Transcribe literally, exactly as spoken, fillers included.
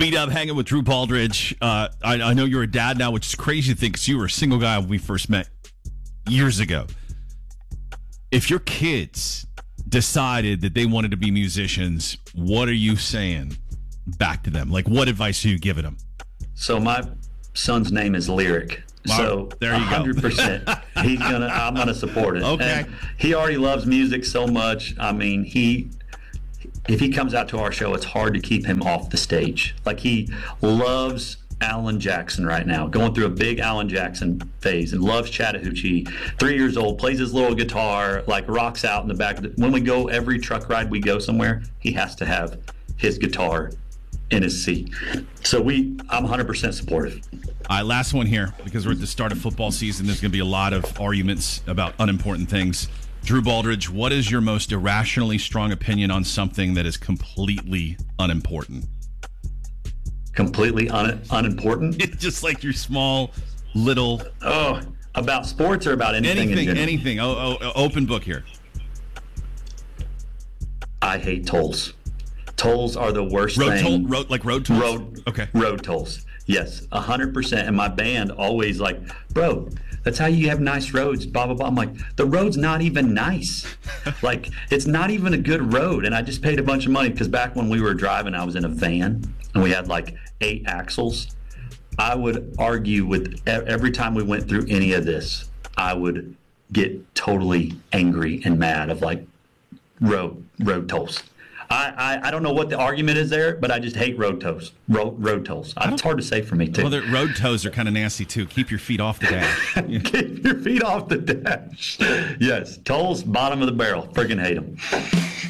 Beat Up, hanging with Drew Baldridge. Uh, I, I know you're a dad now, which is crazy to think because you were a single guy when we first met years ago. If your kids decided that they wanted to be musicians, what are you saying back to them? Like, what advice are you giving them? So my son's name is Lyric. Wow, so there you one hundred percent go. he's gonna I'm gonna support it. Okay. And he already loves music so much. I mean, he if he comes out to our show, it's hard to keep him off the stage. Like, he loves Alan Jackson right now, going through a big Alan Jackson phase, and loves Chattahoochee. Three years old, plays his little guitar, like rocks out in the back of the, when we go, every truck ride we go somewhere, he has to have his guitar in his seat. So we, I'm one hundred percent supportive. All right, last one here, because we're at the start of football season. There's going to be a lot of arguments about unimportant things. Drew Baldridge, what is your most irrationally strong opinion on something that is completely unimportant? Completely un- unimportant? It's just like your small, little... Oh, about sports or about anything? Anything, in anything. Oh, oh, open book here. I hate tolls. Tolls are the worst road thing. Toll, road, like road tolls? Road, okay. Road tolls. Yes, one hundred percent. And my band always like, bro, that's how you have nice roads, blah, blah, blah. I'm like, the road's not even nice. Like, it's not even a good road. And I just paid a bunch of money because back when we were driving, I was in a van and we had like eight axles. I would argue with every time we went through any of this, I would get totally angry and mad of like road road tolls. I, I, I don't know what the argument is there, but I just hate road tolls. Road, road tolls. It's hard to say for me, too. Well, the road tows are kind of nasty, too. Keep your feet off the dash. Keep your feet off the dash. Yes, tolls, bottom of the barrel. Freaking hate them.